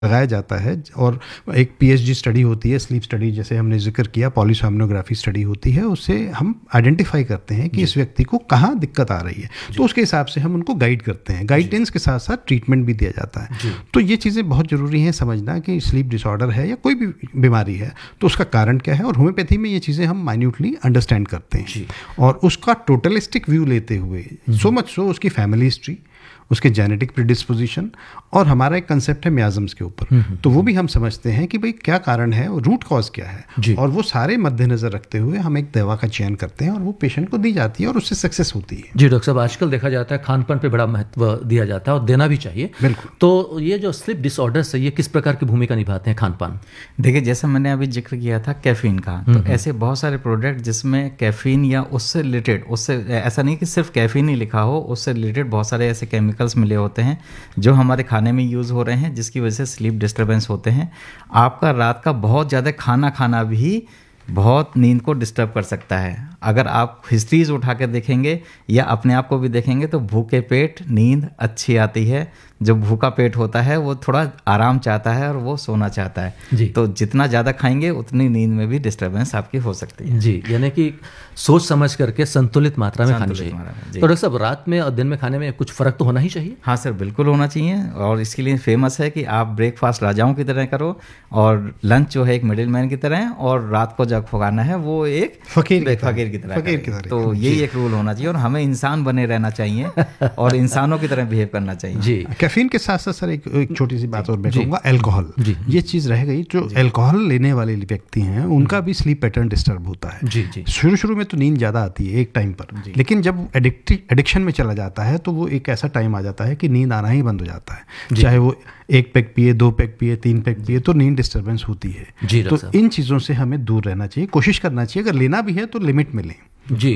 लगाया जाता है और एक पीएचडी स्टडी होती है, स्लीप स्टडी जैसे हमने जिक्र किया, पॉलीसोम्नोग्राफी स्टडी होती है, उससे हम आइडेंटिफाई करते हैं कि इस व्यक्ति को कहाँ दिक्कत आ रही है, तो उसके हिसाब से हम उनको गाइड करते हैं। गाइडेंस के साथ साथ ट्रीटमेंट भी दिया जाता है। तो ये चीज़ें बहुत ज़रूरी हैं समझना कि स्लीप डिसऑर्डर है या कोई भी बीमारी है तो उसका कारण क्या है, और होम्योपैथी में ये चीज़ें हम माइन्यूटली अंडरस्टैंड करते हैं और उसका टोटलिस्टिक व्यू लेते हुए, सो मच सो उसकी फैमिली हिस्ट्री, उसके जेनेटिक प्रीडिस्पोजिशन, और हमारा एक कंसेप्ट है मियाज़म्स के ऊपर, तो वो भी हम समझते हैं कि भाई क्या कारण है, रूट कॉज क्या है, और वो सारे मद्देनज़र रखते हुए हम एक दवा का चयन करते हैं और वो पेशेंट को दी जाती है और उससे सक्सेस होती है। जी डॉक्टर साहब, आजकल देखा जाता है खान पान पे बड़ा महत्व दिया जाता है और देना भी चाहिए। बिल्कुल। तो ये जो स्लीप डिसऑर्डर्स है ये किस प्रकार की भूमिका निभाते हैं खान पान? देखिए, जैसा मैंने अभी जिक्र किया था कैफ़ीन का, तो ऐसे बहुत सारे प्रोडक्ट जिसमें कैफ़ीन या उससे रिलेटेड, उससे ऐसा नहीं कि सिर्फ कैफ़ीन ही लिखा हो, उससे रिलेटेड बहुत सारे ऐसे केमिकल्स मिले होते हैं जो हमारे खाने में यूज़ हो रहे हैं, जिसकी वजह से स्लीप डिस्टर्बेंस होते हैं। आपका रात का बहुत ज़्यादा खाना भी बहुत नींद को डिस्टर्ब कर सकता है। अगर आप हिस्ट्रीज उठा के देखेंगे या अपने आप को भी देखेंगे तो भूखे पेट नींद अच्छी आती है। जो भूखा पेट होता है वो थोड़ा आराम चाहता है और वो सोना चाहता है। तो जितना ज़्यादा खाएंगे उतनी नींद में भी डिस्टर्बेंस आपकी हो सकती है। जी, यानी कि सोच समझ करके संतुलित मात्रा में खानी चाहिए। तो डॉक्टर साहब, रात में और दिन में खाने में कुछ फ़र्क तो होना ही चाहिए? हाँ सर, बिल्कुल होना चाहिए, और इसके लिए फेमस है कि आप ब्रेकफास्ट राजाओं की तरह करो और लंच जो है एक मिडिल मैन की तरह, और रात को जब फुगाना है वो एक फकीर की तरह। तो यही एक रूल होना चाहिए और हमें इंसान बने रहना चाहिए और इंसानों की तरह बिहेव करना चाहिए। जी, कैफीन के साथ साथ सर एक छोटी सी बात और मैं कहूँगा, अल्कोहल, ये चीज़ रह गई। जो अल्कोहल लेने वाले व्यक्ति हैं उनका भी स्लीप पैटर्न डिस्टर्ब होता है। शुरू में तो नींद ज़्यादा आती है एक टाइम पर, लेकिन जब एडिक्शन में चला जाता है तो वो एक ऐसा टाइम आ जाता है कि नींद आना ही बंद हो जाता है। चाहे वो 1 पैक पिए, 2 पैक पिए, 3 पैक पिए, तो नींद डिस्टर्बेंस होती है। तो इन चीज़ों से हमें दूर रहना चाहिए, कोशिश करना चाहिए, अगर लेना भी है तो लिमिट में लें। जी,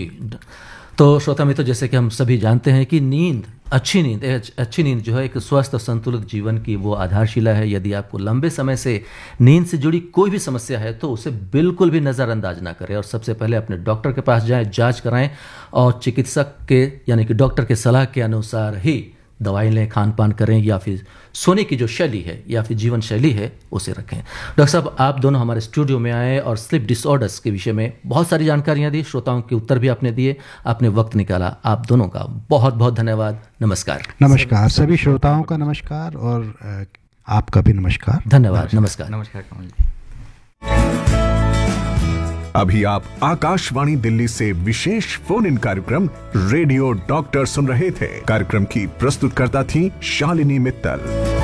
तो श्रोता मित्र, जैसे कि हम सभी जानते हैं कि अच्छी नींद जो है एक स्वस्थ और संतुलित जीवन की वो आधारशिला है। यदि आपको लंबे समय से नींद से जुड़ी कोई भी समस्या है तो उसे बिल्कुल भी नज़रअंदाज ना करें और सबसे पहले अपने डॉक्टर के पास जाएं, जांच कराएं और चिकित्सक के यानी कि डॉक्टर के सलाह के अनुसार ही दवाई लें, खान पान करें, या फिर सोने की जो शैली है या फिर जीवन शैली है उसे रखें। डॉक्टर साहब, आप दोनों हमारे स्टूडियो में आए और स्लीप डिसऑर्डर्स के विषय में बहुत सारी जानकारियां दी, श्रोताओं के उत्तर भी आपने दिए, आपने वक्त निकाला, आप दोनों का बहुत बहुत धन्यवाद। नमस्कार। नमस्कार सभी श्रोताओं का नमस्कार और आपका भी नमस्कार। धन्यवाद। नमस्कार। नमस्कार कमल जी। अभी आप आकाशवाणी दिल्ली से विशेष फोन इन कार्यक्रम रेडियो डॉक्टर सुन रहे थे। कार्यक्रम की प्रस्तुतकर्ता थी शालिनी मित्तल।